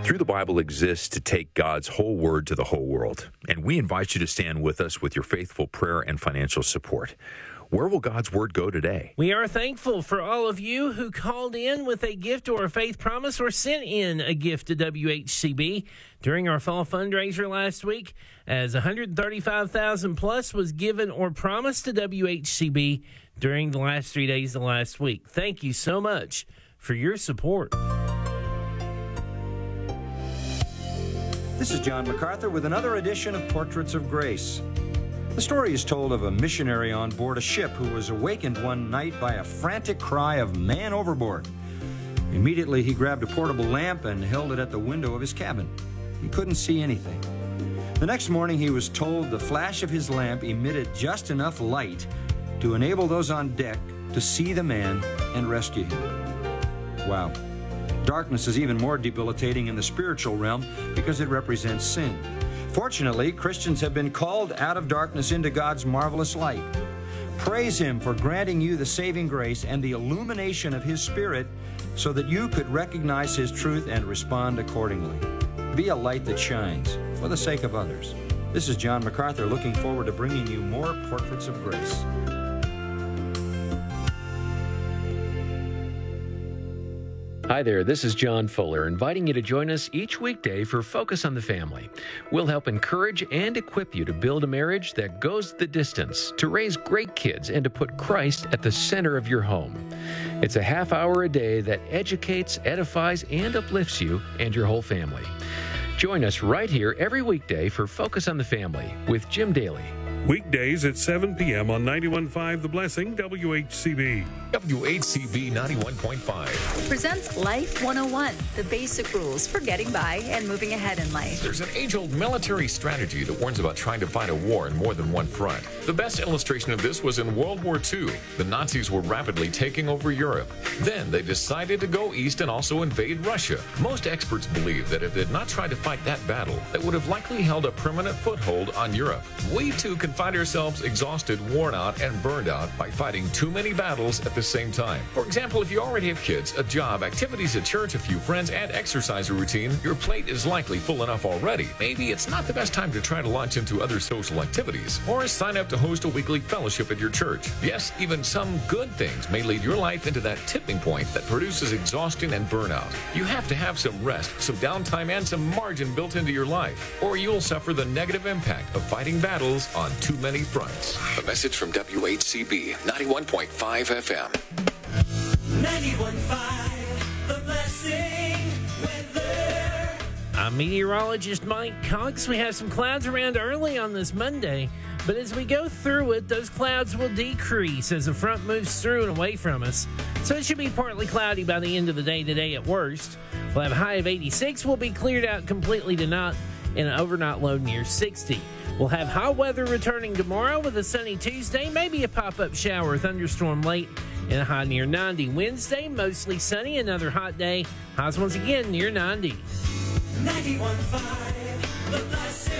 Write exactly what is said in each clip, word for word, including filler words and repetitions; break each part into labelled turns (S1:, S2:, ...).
S1: Through the Bible exists to take God's whole word to the whole world, and we invite you to stand with us with your faithful prayer and financial support. Where will God's word go today?
S2: We are thankful for all of you who called in with a gift or a faith promise or sent in a gift to W H C B during our fall fundraiser last week, as one hundred thirty-five thousand dollars plus was given or promised to W H C B during the last three days of last week. Thank you so much for your support.
S3: This is John MacArthur with another edition of Portraits of Grace. The story is told of a missionary on board a ship who was awakened one night by a frantic cry of "man overboard." Immediately, he grabbed a portable lamp and held it at the window of his cabin. He couldn't see anything. The next morning, he was told the flash of his lamp emitted just enough light to enable those on deck to see the man and rescue him. Wow. Darkness is even more debilitating in the spiritual realm because it represents sin. Fortunately, Christians have been called out of darkness into God's marvelous light. Praise Him for granting you the saving grace and the illumination of His Spirit so that you could recognize His truth and respond accordingly. Be a light that shines for the sake of others. This is John MacArthur looking forward to bringing you more Portraits of Grace.
S4: Hi there, this is John Fuller, inviting you to join us each weekday for Focus on the Family. We'll help encourage and equip you to build a marriage that goes the distance, to raise great kids, and to put Christ at the center of your home. It's a half hour a day that educates, edifies, and uplifts you and your whole family. Join us right here every weekday for Focus on the Family with Jim Daly.
S5: Weekdays at seven p.m. on ninety-one point five The Blessing, W H C B.
S6: W H C B ninety-one point five
S7: presents Life one oh one, the basic rules for getting by and moving ahead in life.
S6: There's an age-old military strategy that warns about trying to fight a war in more than one front. The best illustration of this was in World War Two. The Nazis were rapidly taking over Europe. Then they decided to go east and also invade Russia. Most experts believe that if they had not tried to fight that battle, they would have likely held a permanent foothold on Europe. We too can find ourselves exhausted, worn out, and burned out by fighting too many battles at the same time. For example, if you already have kids, a job, activities at church, a few friends, and exercise routine, your plate is likely full enough already. Maybe it's not the best time to try to launch into other social activities or sign up to host a weekly fellowship at your church. Yes, even some good things may lead your life into that tipping point that produces exhaustion and burnout. You have to have some rest, some downtime, and some margin built into your life, or you'll suffer the negative impact of fighting battles on too many fronts. A message from W H C B ninety-one point five F M.
S8: ninety-one point five The Blessing weather.
S2: I'm meteorologist Mike Cox. We have some clouds around early on this Monday, but as we go through it, those clouds will decrease as the front moves through and away from us. So it should be partly cloudy by the end of the day today at worst. We'll have a high of eighty-six. We'll be cleared out completely tonight and an overnight low near sixty. We'll have hot weather returning tomorrow with a sunny Tuesday, maybe a pop-up shower or thunderstorm late, and a high near ninety. Wednesday, mostly sunny, another hot day. Highs once again near ninety.
S8: ninety-one point five The Blessing.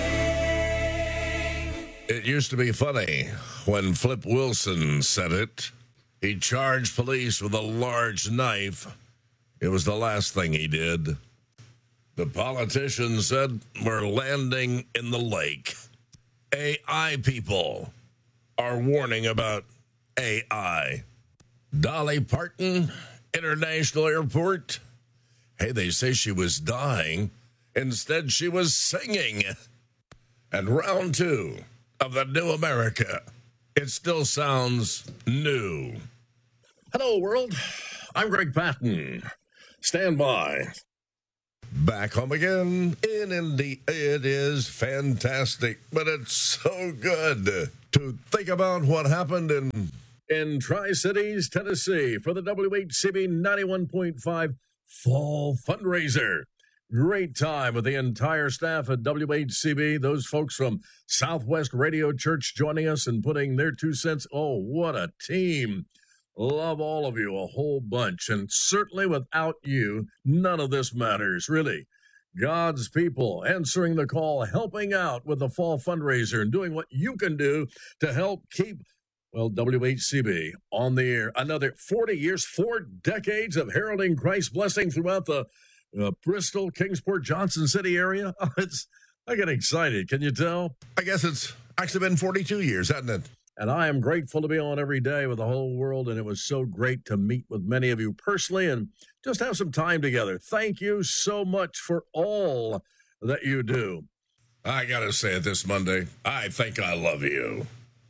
S9: It used to be funny when Flip Wilson said it. He charged police with a large knife. It was the last thing he did. The politician said, "We're landing in the lake." A I people are warning about A I. Dolly Parton, International Airport. Hey, they say she was dying. Instead, she was singing. And round two of the New America. It still sounds new. Hello, world. I'm Greg Patton. Stand by. Back home again in Indy. It is fantastic, but it's so good to think about what happened in in Tri-Cities, Tennessee for the W H C B ninety-one point five Fall Fundraiser. Great time with the entire staff at W H C B. Those folks from Southwest Radio Church joining us and putting their two cents. Oh, what a team. Love all of you, a whole bunch. And certainly without you, none of this matters, really. God's people answering the call, helping out with the fall fundraiser and doing what you can do to help keep, well, W H C B on the air. Another forty years, four decades of heralding Christ's blessing throughout the uh, Bristol, Kingsport, Johnson City area. Oh, it's I get excited. Can you tell? I guess it's actually been forty-two years, hasn't it? And I am grateful to be on every day with the whole world, and it was so great to meet with many of you personally and just have some time together. Thank you so much for all that you do. I gotta say it this Monday, I think I love you.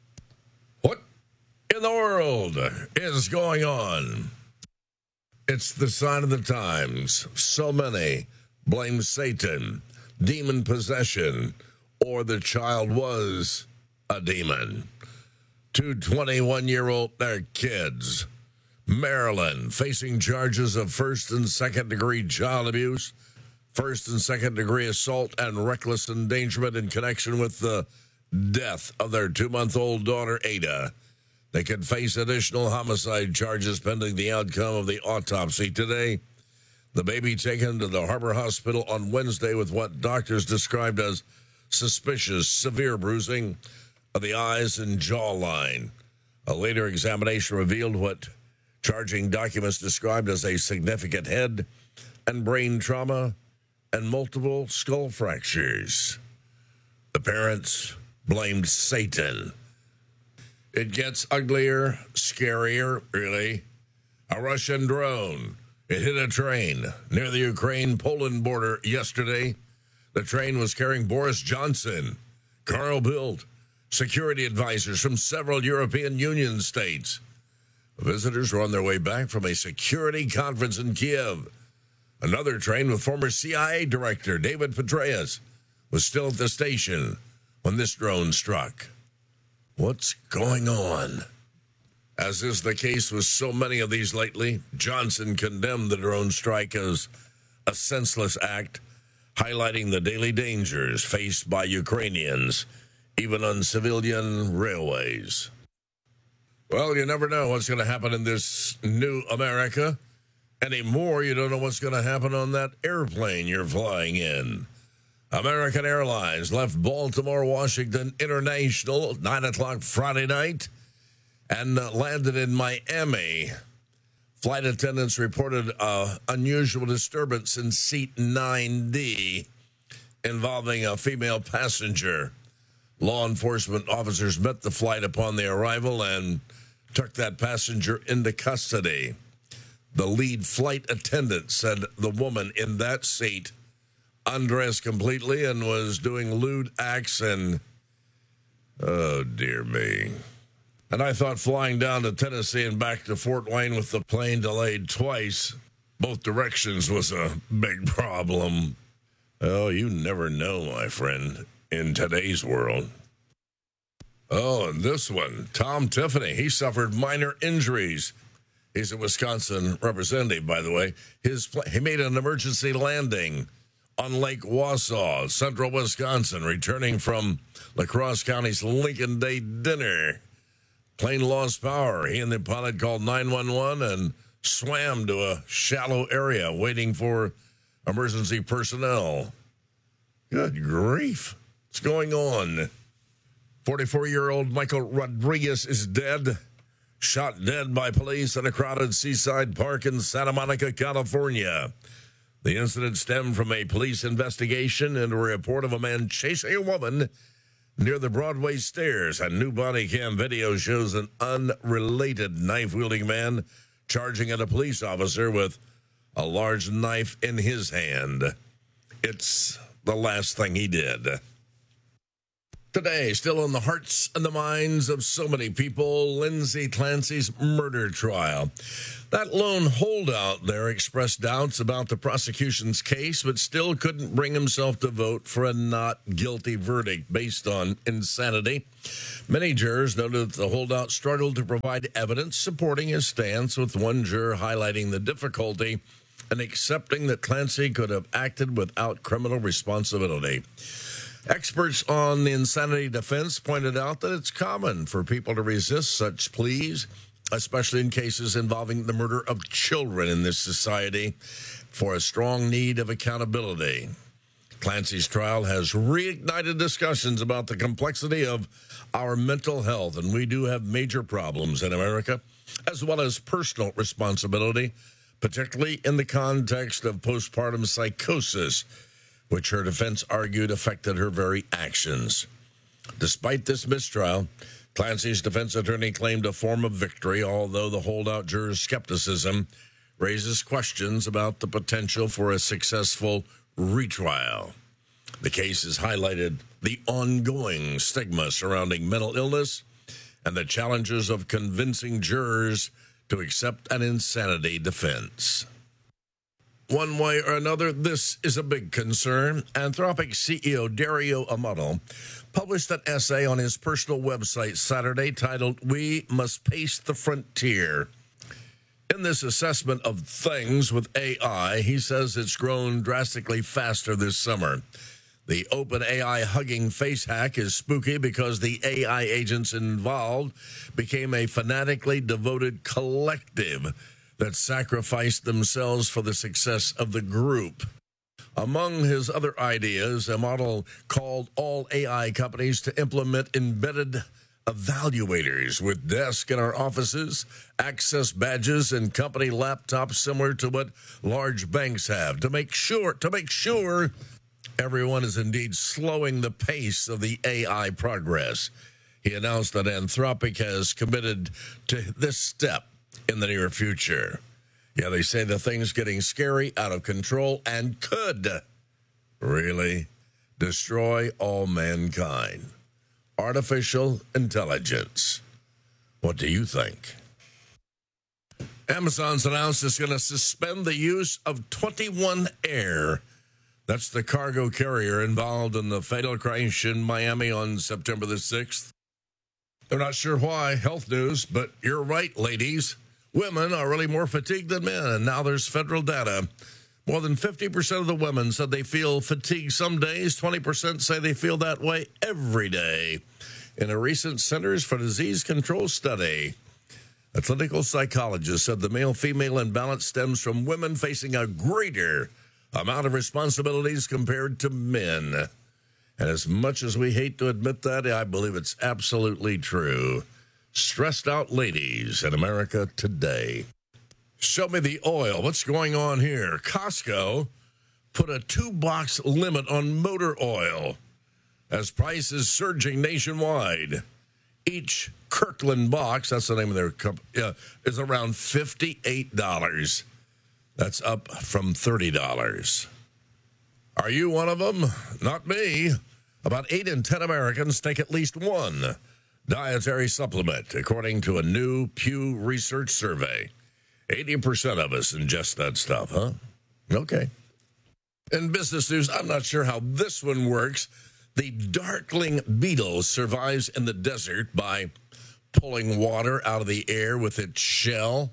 S9: What in the world is going on? It's the sign of the times. So many blame Satan, demon possession, or the child was a demon. Two twenty-one-year-old, they're kids. Maryland facing charges of first and second degree child abuse, first and second degree assault, and reckless endangerment in connection with the death of their two-month-old daughter, Ada. They could face additional homicide charges pending the outcome of the autopsy today. The baby taken to the Harbor Hospital on Wednesday with what doctors described as suspicious severe bruising of the eyes and jawline. A later examination revealed what charging documents described as a significant head and brain trauma and multiple skull fractures. The parents blamed Satan. It gets uglier, scarier, really. A Russian drone. It hit a train near the Ukraine-Poland border yesterday. The train was carrying Boris Johnson, Carl Bildt, security advisors from several European Union states. Visitors were on their way back from a security conference in Kiev. Another train with former C I A director David Petraeus was still at the station when this drone struck. What's going on? As is the case with so many of these lately, Johnson condemned the drone strike as a senseless act, highlighting the daily dangers faced by Ukrainians, even on civilian railways. Well, you never know what's going to happen in this new America. Anymore, you don't know what's going to happen on that airplane you're flying in. American Airlines left Baltimore, Washington International at nine o'clock Friday night and uh, landed in Miami. Flight attendants reported an unusual disturbance in seat nine D involving a female passenger. Law enforcement officers met the flight upon their arrival and took that passenger into custody. The lead flight attendant said the woman in that seat undressed completely and was doing lewd acts and, oh, dear me. And I thought flying down to Tennessee and back to Fort Wayne with the plane delayed twice, both directions, was a big problem. Oh, you never know, my friend, in today's world. Oh, and this one, Tom Tiffany, he suffered minor injuries. He's a Wisconsin representative, by the way. His He made an emergency landing on Lake Wausau, central Wisconsin, returning from La Crosse County's Lincoln Day dinner. Plane lost power. He and the pilot called nine one one and swam to a shallow area waiting for emergency personnel. Good grief. What's going on? forty-four-year-old Michael Rodriguez is dead, shot dead by police in a crowded seaside park in Santa Monica, California. The incident stemmed from a police investigation into a report of a man chasing a woman near the Broadway stairs. A new body cam video shows an unrelated knife-wielding man charging at a police officer with a large knife in his hand. It's the last thing he did. Today, still in the hearts and the minds of so many people, Lindsay Clancy's murder trial. That lone holdout there expressed doubts about the prosecution's case, but still couldn't bring himself to vote for a not guilty verdict based on insanity. Many jurors noted that the holdout struggled to provide evidence supporting his stance, with one juror highlighting the difficulty in accepting that Clancy could have acted without criminal responsibility. Experts on the insanity defense pointed out that it's common for people to resist such pleas, especially in cases involving the murder of children in this society, for a strong need of accountability. Clancy's trial has reignited discussions about the complexity of our mental health, and we do have major problems in America, as well as personal responsibility. particularly in the context of postpartum psychosis, which her defense argued affected her very actions. Despite this mistrial, Clancy's defense attorney claimed a form of victory, although the holdout juror's skepticism raises questions about the potential for a successful retrial. The case has highlighted the ongoing stigma surrounding mental illness and the challenges of convincing jurors to accept an insanity defense. One way or another, this is a big concern. Anthropic C E O Dario Amado published an essay on his personal website Saturday titled, "We Must Pace the Frontier." In this assessment of things with A I, he says it's grown drastically faster this summer. The OpenAI Hugging Face hack is spooky because the A I agents involved became a fanatically devoted collective that sacrificed themselves for the success of the group. Among his other ideas, a model called all A I companies to implement embedded evaluators with desks in our offices, access badges, and company laptops similar to what large banks have to make sure to make sure everyone is indeed slowing the pace of the A I progress. He announced that Anthropic has committed to this step in the near future. Yeah, they say the thing's getting scary, out of control, and could really destroy all mankind. Artificial intelligence. What do you think? Amazon's announced it's going to suspend the use of twenty-one Air. That's the cargo carrier involved in the fatal crash in Miami on September the sixth. They're not sure why, health news, but you're right, ladies. Women are really more fatigued than men, and now there's federal data. More than fifty percent of the women said they feel fatigued some days. twenty percent say they feel that way every day. In a recent Centers for Disease Control study, a clinical psychologist said the male-female imbalance stems from women facing a greater amount of responsibilities compared to men. And as much as we hate to admit that, I believe it's absolutely true. Stressed out ladies in America today. Show me the oil. What's going on here? Costco put a two-box limit on motor oil as prices surging nationwide. Each Kirkland box, that's the name of their company, uh, is around fifty-eight dollars. That's up from thirty dollars. Are you one of them? Not me. About eight in ten Americans take at least one dietary supplement, according to a new Pew Research survey. eighty percent of us ingest that stuff, huh? Okay. In business news, I'm not sure how this one works. The darkling beetle survives in the desert by pulling water out of the air with its shell.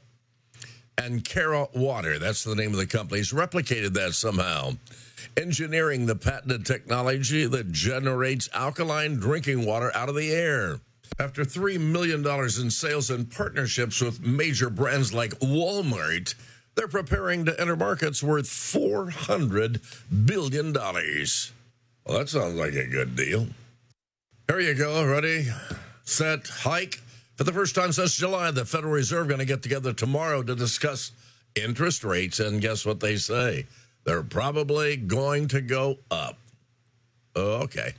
S9: And Cara Water, that's the name of the company, has replicated that somehow, engineering the patented technology that generates alkaline drinking water out of the air. After three million dollars in sales and partnerships with major brands like Walmart, they're preparing to enter markets worth four hundred billion dollars. Well, that sounds like a good deal. Here you go. Ready, set, hike. For the first time since July, the Federal Reserve going to get together tomorrow to discuss interest rates, and guess what they say? They're probably going to go up. Okay.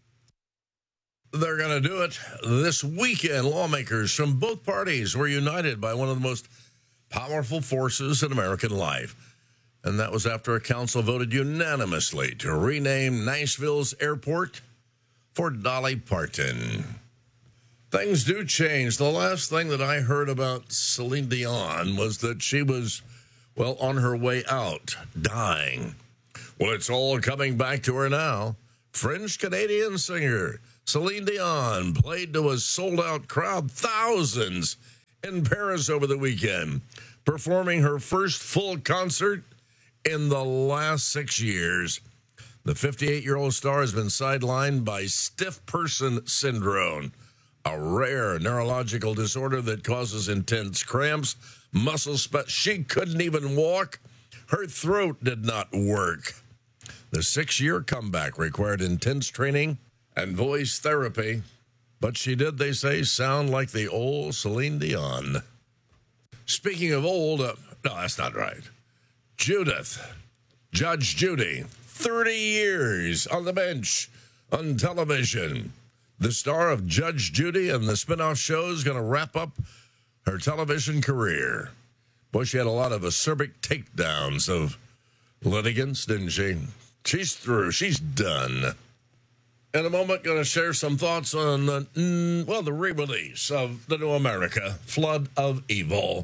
S9: They're going to do it this weekend. Lawmakers from both parties were united by one of the most powerful forces in American life. And that was after a council voted unanimously to rename Nashville's airport for Dolly Parton. Things do change. The last thing that I heard about Celine Dion was that she was, well, on her way out, dying. Well, it's all coming back to her now. French-Canadian singer Celine Dion played to a sold-out crowd, thousands, in Paris over the weekend, performing her first full concert in the last six years. The fifty-eight-year-old star has been sidelined by stiff person syndrome, a rare neurological disorder that causes intense cramps, muscle spasms. She couldn't even walk. Her throat did not work. The six-year comeback required intense training and voice therapy, but she did, they say, sound like the old Celine Dion. Speaking of old, uh, no, that's not right. Judith, Judge Judy, thirty years on the bench on television. The star of Judge Judy and the spinoff show is going to wrap up her television career. Boy, she had a lot of acerbic takedowns of litigants, didn't she? She's through. She's done. In a moment, going to share some thoughts on, the, mm, well, the re-release of The New America, Flood of Evil.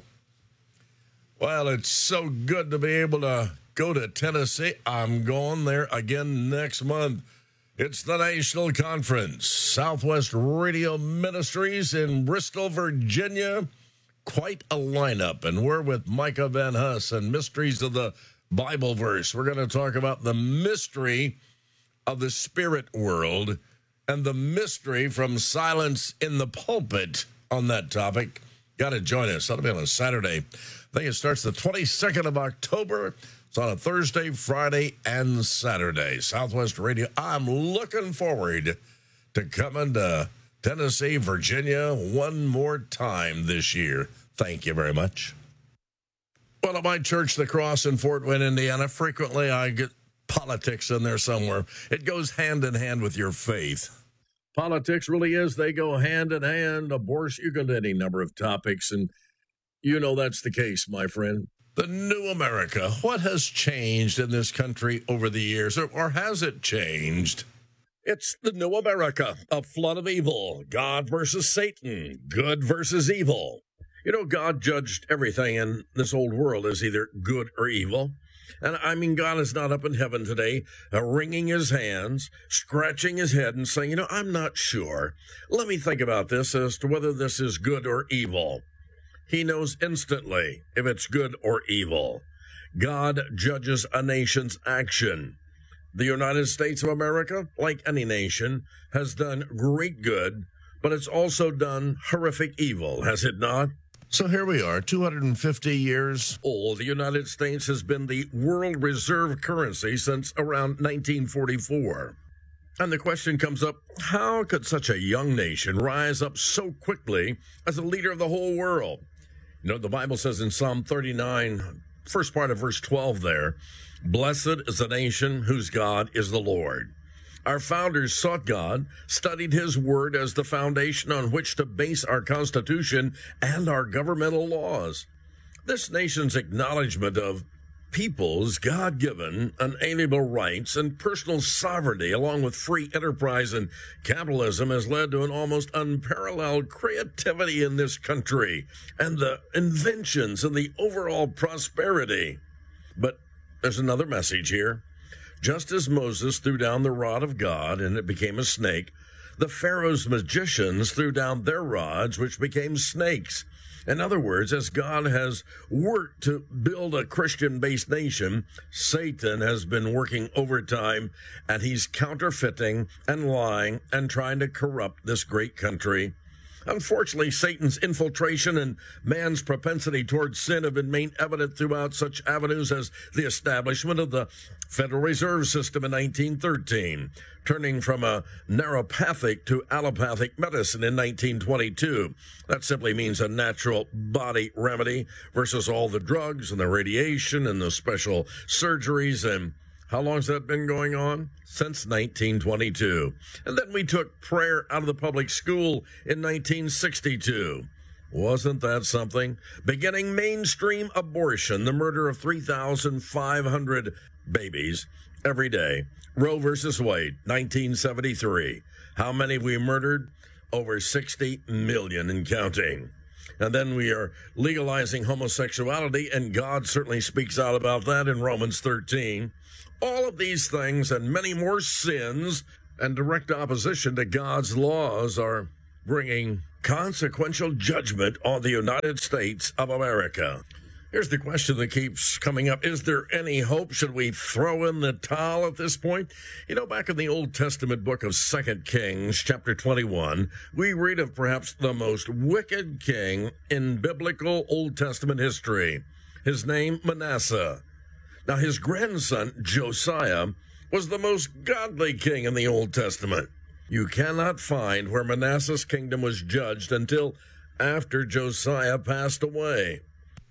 S9: Well, it's so good to be able to go to Tennessee. I'm going there again next month. It's the National Conference, Southwest Radio Ministries in Bristol, Virginia. Quite a lineup, and we're with Micah Van Huss and Mysteries of the Bible Verse. We're going to talk about the mystery of the spirit world and the mystery from silence in the pulpit on that topic. Got to join us. That'll be on a Saturday. I think it starts the twenty-second of October. It's on a Thursday, Friday, and Saturday. Southwest Radio. I'm looking forward to coming to Tennessee, Virginia one more time this year. Thank you very much. Well, at my church, The Cross in Fort Wayne, Indiana, frequently I get politics in there somewhere. It goes hand in hand with your faith. Politics really is. They go hand in hand. Abortion, you go to any number of topics, and you know that's the case, my friend. The New America. What has changed in this country over the years, or, or has it changed? It's the New America, a flood of evil, God versus Satan, good versus evil. You know, God judged everything in this old world as either good or evil. And I mean, God is not up in heaven today, uh, wringing his hands, scratching his head and saying, you know, I'm not sure. Let me think about this as to whether this is good or evil. He knows instantly if it's good or evil. God judges a nation's action. The United States of America, like any nation, has done great good, but it's also done horrific evil, has it not? So here we are, two hundred fifty years old. The United States has been the world reserve currency since around nineteen forty-four. And the question comes up, how could such a young nation rise up so quickly as a leader of the whole world? You know, the Bible says in Psalm thirty-nine, first part of verse twelve there, blessed is the nation whose God is the Lord. Our founders sought God, studied his word as the foundation on which to base our Constitution and our governmental laws. This nation's acknowledgement of people's God-given, unalienable rights and personal sovereignty, along with free enterprise and capitalism, has led to an almost unparalleled creativity in this country and the inventions and the overall prosperity. But there's another message here. Just as Moses threw down the rod of God and it became a snake, the Pharaoh's magicians threw down their rods, which became snakes. In other words, as God has worked to build a Christian-based nation, Satan has been working overtime, and he's counterfeiting and lying and trying to corrupt this great country. Unfortunately, Satan's infiltration and man's propensity towards sin have been made evident throughout such avenues as the establishment of the Federal Reserve System in nineteen thirteen, turning from a neuropathic to allopathic medicine in nineteen twenty-two. That simply means a natural body remedy versus all the drugs and the radiation and the special surgeries. And how long's that been going on? Since nineteen twenty-two. And then we took prayer out of the public school in nineteen sixty-two. Wasn't that something? Beginning mainstream abortion, the murder of three thousand five hundred babies every day. Roe versus Wade, nineteen seventy-three. How many have we murdered? Over sixty million and counting. And then we are legalizing homosexuality, and God certainly speaks out about that in Romans thirteen. All of these things and many more sins and direct opposition to God's laws are bringing consequential judgment on the United States of America. Here's the question that keeps coming up. Is there any hope? Should we throw in the towel at this point? You know, back in the Old Testament book of Second Kings, chapter twenty-one, we read of perhaps the most wicked king in biblical Old Testament history. His name, Manasseh. Now, his grandson, Josiah, was the most godly king in the Old Testament. You cannot find where Manasseh's kingdom was judged until after Josiah passed away.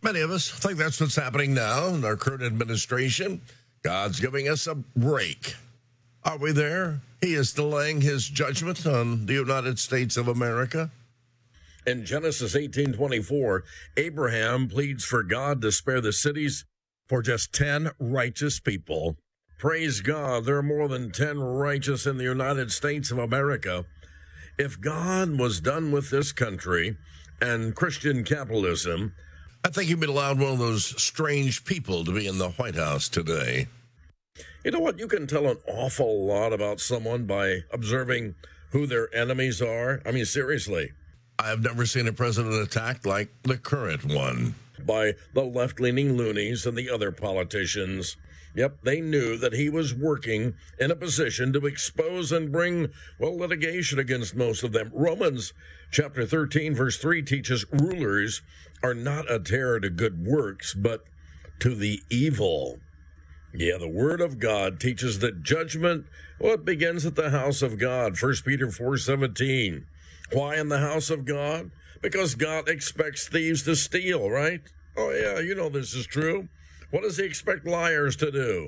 S9: Many of us think that's what's happening now in our current administration. God's giving us a break. Are we there? He is delaying his judgment on the United States of America.
S10: In Genesis eighteen twenty-four, Abraham pleads for God to spare the cities for just ten righteous people. Praise God, there are more than ten righteous in the United States of America. If God was done with this country and Christian capitalism,
S9: I think he'd be allowed one of those strange people to be in the White House today.
S10: You know what? You can tell an awful lot about someone by observing who their enemies are. I mean, seriously.
S9: I've never seen a president attacked like the current one.
S10: By the left-leaning loonies and the other politicians. Yep, they knew that he was working in a position to expose and bring, well, litigation against most of them. Romans chapter thirteen, verse three teaches rulers are not a terror to good works, but to the evil. Yeah, the Word of God teaches that judgment, well, it begins at the house of God. First Peter four seventeen. Why in the house of God? Because God expects thieves to steal, right? Oh, yeah, you know this is true. What does he expect liars to do?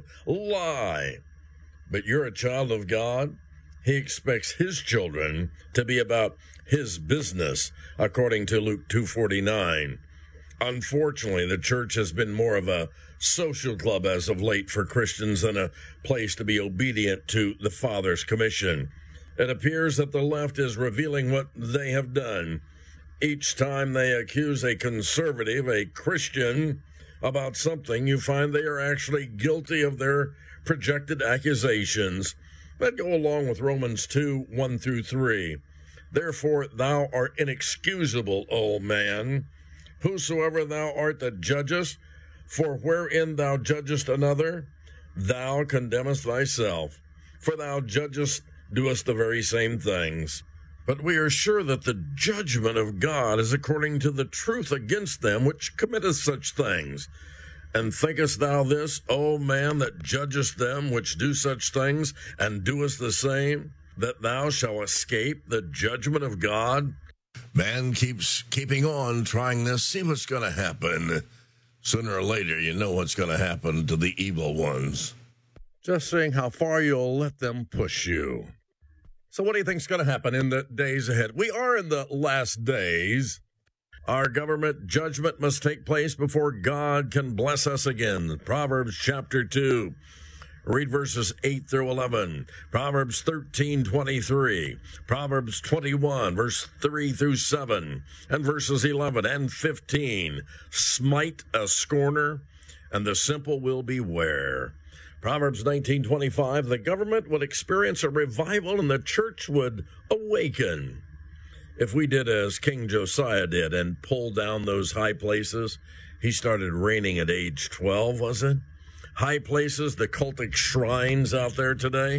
S10: Lie. But you're a child of God. He expects his children to be about his business, according to Luke two forty-nine. Unfortunately, the church has been more of a social club as of late for Christians than a place to be obedient to the Father's commission. It appears that the left is revealing what they have done. Each time they accuse a conservative, a Christian, about something, you find they are actually guilty of their projected accusations that go along with Romans two, one through three. Therefore, thou art inexcusable, O man, whosoever thou art that judgest, for wherein thou judgest another, thou condemnest thyself, for thou judgest, doest the very same things. But we are sure that the judgment of God is according to the truth against them which committeth such things. And thinkest thou this, O man, that judgest them which do such things, and doest the same, that thou shalt escape the judgment of God?
S9: Man keeps keeping on trying this, see what's going to happen. Sooner or later, you know what's going to happen to the evil ones.
S10: Just seeing how far you'll let them push you. So what do you think's going to happen in the days ahead? We are in the last days. Our government judgment must take place before God can bless us again. Proverbs chapter two. Read verses eight through eleven. Proverbs thirteen twenty-three. Proverbs twenty-one, verse three through seven. And verses eleven and fifteen. Smite a scorner, and the simple will beware. Proverbs nineteen twenty-five, the government would experience a revival and the church would awaken. If we did as King Josiah did and pulled down those high places, he started reigning at age twelve, was it? High places, the cultic shrines out there today.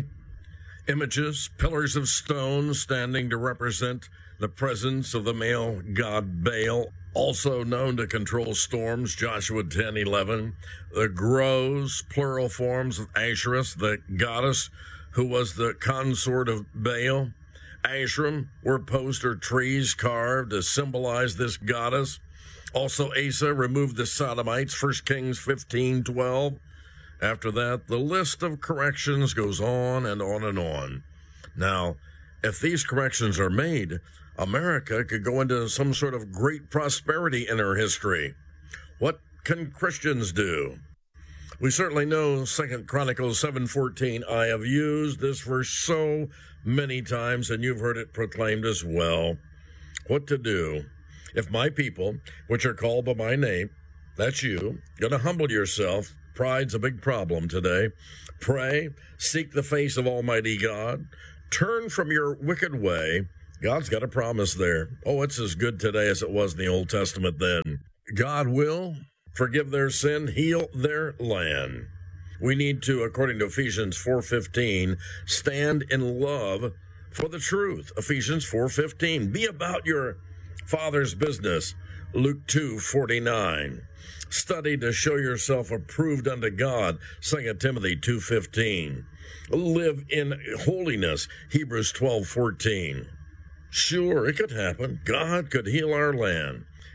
S10: Images, pillars of stone standing to represent the presence of the male god Baal, also known to control storms, Joshua ten eleven. The groves, plural forms of Asherah, the goddess who was the consort of Baal. Asherim were posts or trees carved to symbolize this goddess. Also, Asa removed the Sodomites, First Kings fifteen twelve. After that, the list of corrections goes on and on and on. Now, if these corrections are made, America could go into some sort of great prosperity in her history. What can Christians do? We certainly know Second Chronicles seven fourteen. I have used this verse so many times, and you've heard it proclaimed as well. What to do? If my people, which are called by my name, that's you, going to humble yourself. Pride's a big problem today. Pray, seek the face of Almighty God. Turn from your wicked way. God's got a promise there. Oh, it's as good today as it was in the Old Testament then. God will forgive their sin, heal their land. We need to, according to Ephesians four fifteen, stand in love for the truth. Ephesians four fifteen. Be about your Father's business. Luke two forty-nine. Study to show yourself approved unto God. Second Timothy two fifteen. Live in holiness. Hebrews twelve fourteen. Sure, it could happen. God could heal our land.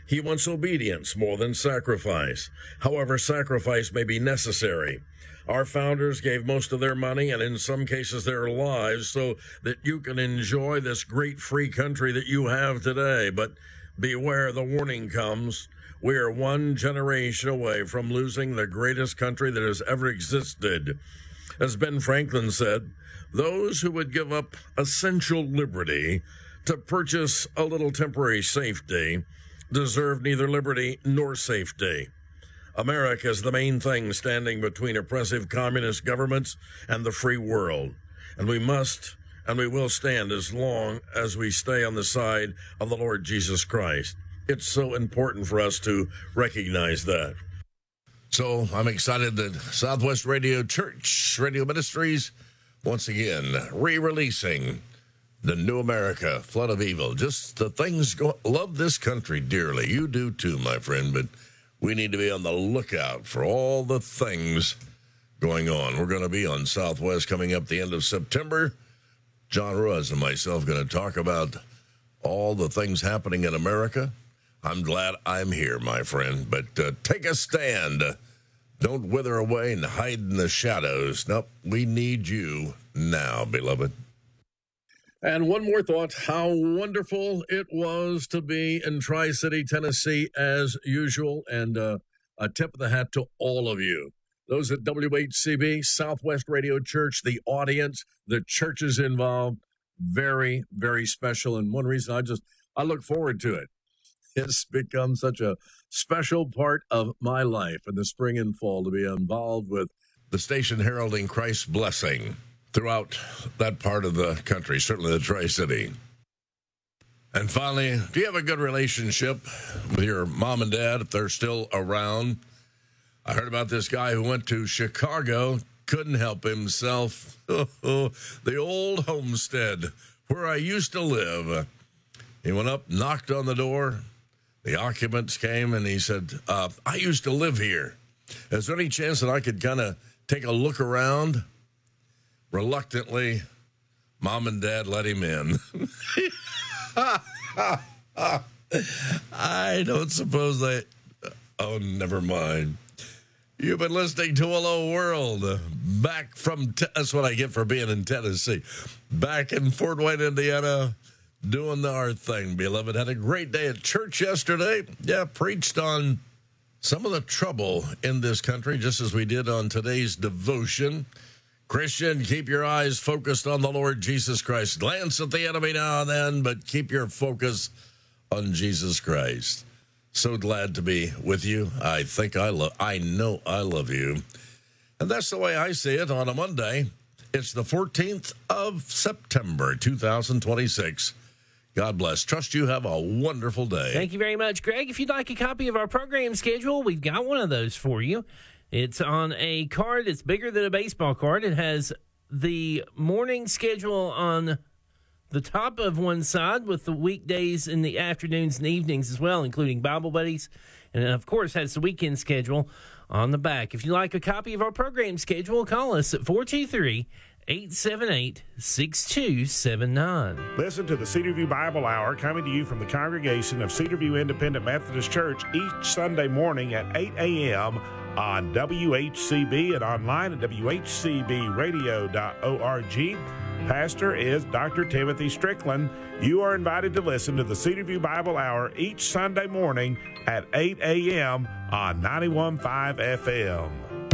S10: He wants obedience more than sacrifice. However, sacrifice may be necessary. Our founders gave most of their money and in some cases their lives so that you can enjoy this great free country that you have today. But beware, the warning comes. We are one generation away from losing the greatest country that has ever existed. As Ben Franklin said, those who would give up essential liberty to purchase a little temporary safety deserve neither liberty nor safety. America is the main thing standing between oppressive communist governments and the free world. And we must and we will stand as long as we stay on the side of the Lord Jesus Christ. It's so important for us to recognize that.
S9: So I'm excited that Southwest Radio Church Radio Ministries, once again, re-releasing The New America, Flood of Evil. Just the things go. Love this country dearly. You do too, my friend, but we need to be on the lookout for all the things going on. We're going to be on Southwest coming up the end of September. John Russ and myself going to talk about all the things happening in America. I'm glad I'm here, my friend, but uh, take a stand. Don't wither away and hide in the shadows. Nope, we need you now, beloved.
S10: And one more thought, how wonderful it was to be in Tri-City, Tennessee, as usual, and uh, a tip of the hat to all of you. Those at W H C B, Southwest Radio Church, the audience, the churches involved, very, very special. And one reason I just, I look forward to it. It's become such a special part of my life in the spring and fall to be involved with
S9: the station heralding Christ's blessing throughout that part of the country, certainly the Tri-City. And finally, do you have a good relationship with your mom and dad if they're still around? I heard about this guy who went to Chicago, couldn't help himself. The old homestead where I used to live. He went up, knocked on the door. The occupants came, and he said, uh, I used to live here. Is there any chance that I could kind of take a look around? Reluctantly, Mom and Dad let him in. I don't suppose they... Oh, never mind. You've been listening to Hello World. Back from... Te- That's what I get for being in Tennessee. Back in Fort Wayne, Indiana, doing our thing, beloved. Had a great day at church yesterday. Yeah, preached on some of the trouble in this country, just as we did on today's devotion. Christian, keep your eyes focused on the Lord Jesus Christ. Glance at the enemy now and then, but keep your focus on Jesus Christ. So glad to be with you. I think I love, I know I love you. And that's the way I see it on a Monday. It's the fourteenth of September, two thousand twenty-six. God bless. Trust you have a wonderful day.
S2: Thank you very much, Greg. If you'd like a copy of our program schedule, we've got one of those for you. It's on a card that's bigger than a baseball card. It has the morning schedule on the top of one side with the weekdays in the afternoons and evenings as well, including Bible buddies. And, of course, has the weekend schedule on the back. If you'd like a copy of our program schedule, call us at four two three, eight seven eight, six two seven nine.
S5: Listen to the Cedarview Bible Hour coming to you from the congregation of Cedarview Independent Methodist Church each Sunday morning at eight a.m. on W H C B and online at w h c b radio dot org. Pastor is Doctor Timothy Strickland. You are invited to listen to the Cedarview Bible Hour each Sunday morning at eight a.m. on ninety-one point five F M.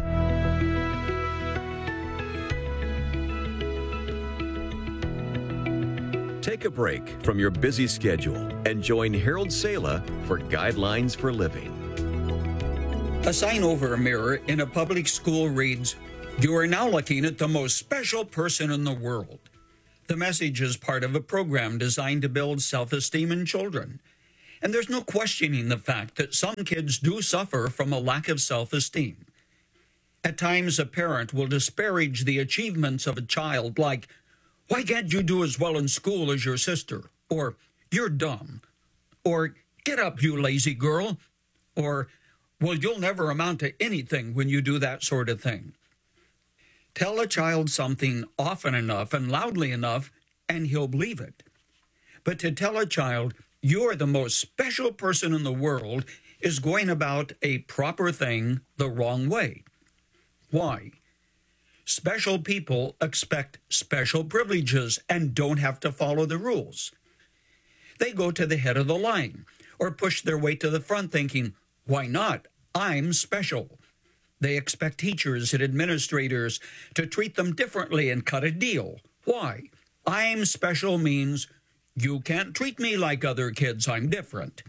S11: Take a break from your busy schedule and join Harold Sala for Guidelines for Living.
S12: A sign over a mirror in a public school reads, "You are now looking at the most special person in the world." The message is part of a program designed to build self-esteem in children. And there's no questioning the fact that some kids do suffer from a lack of self-esteem. At times, a parent will disparage the achievements of a child like, "Why can't you do as well in school as your sister?" Or, "You're dumb." Or, "Get up, you lazy girl." Or, "Well, you'll never amount to anything when you do that sort of thing." Tell a child something often enough and loudly enough, and he'll believe it. But to tell a child, you're the most special person in the world is going about a proper thing the wrong way. Why? Special people expect special privileges and don't have to follow the rules. They go to the head of the line or push their way to the front thinking, why not? I'm special. They expect teachers and administrators to treat them differently and cut a deal. Why? I'm special means you can't treat me like other kids. I'm different.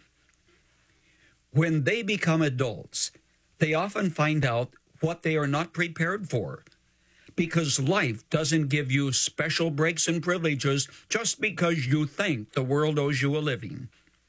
S12: When they become adults, they often find out what they are not prepared for, because life doesn't give you special breaks and privileges just because you think the world owes you a living.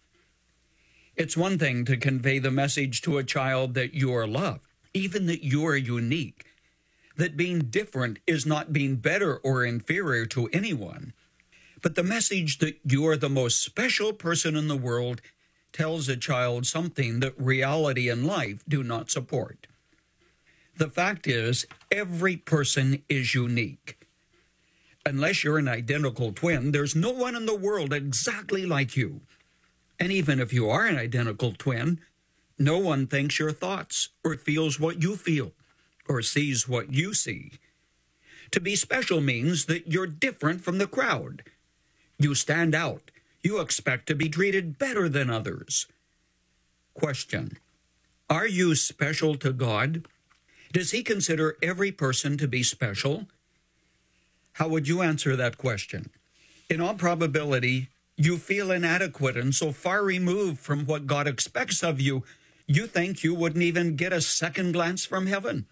S12: It's one thing to convey the message to a child that you are loved, even that you are unique, that being different is not being better or inferior to anyone. But the message that you are the most special person in the world tells a child something that reality and life do not support. The fact is, every person is unique. Unless you're an identical twin, there's no one in the world exactly like you. And even if you are an identical twin, no one thinks your thoughts or feels what you feel or sees what you see. To be special means that you're different from the crowd. You stand out. You expect to be treated better than others. Question: are you special to God? Does He consider every person to be special? How would you answer that question? In all probability, you feel inadequate and so far removed from what God expects of you, you think you wouldn't even get a second glance from heaven.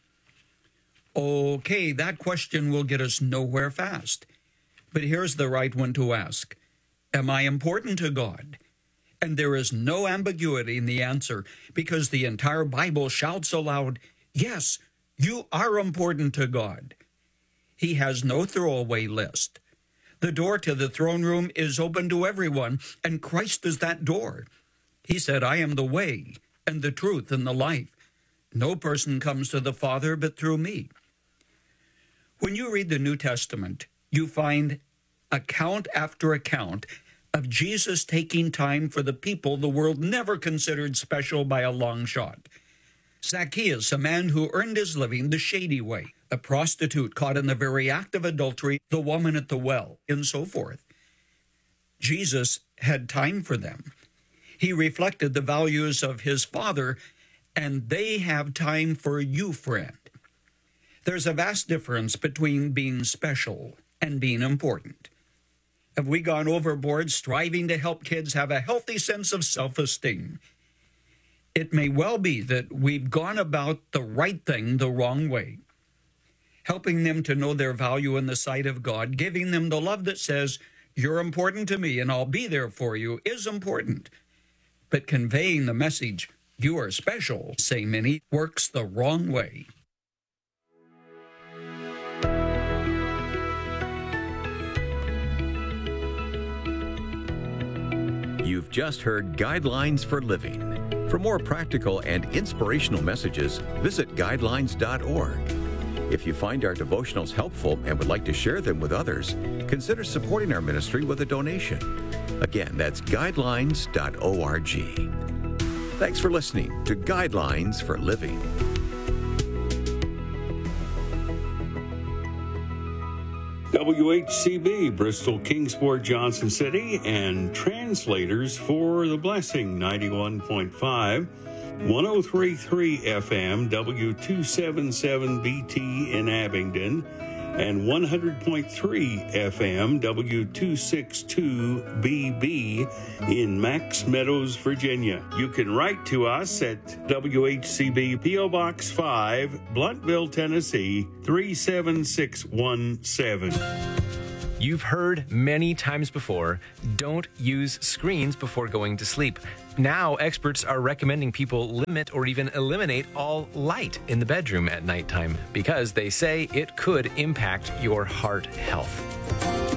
S12: Okay, that question will get us nowhere fast. But here's the right one to ask. Am I important to God? And there is no ambiguity in the answer, because the entire Bible shouts aloud, yes, you are important to God. He has no throwaway list. The door to the throne room is open to everyone, and Christ is that door. He said, I am the way and the truth and the life. No person comes to the Father but through me. When you read the New Testament, you find account after account of Jesus taking time for the people the world never considered special by a long shot. Zacchaeus, a man who earned his living the shady way, a prostitute caught in the very act of adultery, the woman at the well, and so forth. Jesus had time for them. He reflected the values of his Father, and they have time for you, friend. There's a vast difference between being special and being important. Have we gone overboard striving to help kids have a healthy sense of self-esteem? It may well be that we've gone about the right thing the wrong way. Helping them to know their value in the sight of God, giving them the love that says, you're important to me and I'll be there for you, is important. But conveying the message, you are special, say many, works the wrong way.
S11: You've just heard Guidelines for Living. For more practical and inspirational messages, visit guidelines dot org. If you find our devotionals helpful and would like to share them with others, consider supporting our ministry with a donation. Again, that's guidelines dot org. Thanks for listening to Guidelines for Living.
S13: W H C B, Bristol, Kingsport, Johnson City, and translators for The Blessing, ninety-one point five, one oh three point three F M, W two seventy-seven B T in Abingdon, and one hundred point three F M, W two sixty-two B B in Max Meadows, Virginia. You can write to us at W H C B, P O Box five, Blunteville, Tennessee, three seven six one seven.
S14: You've heard many times before, don't use screens before going to sleep. Now, experts are recommending people limit or even eliminate all light in the bedroom at nighttime because they say it could impact your heart health.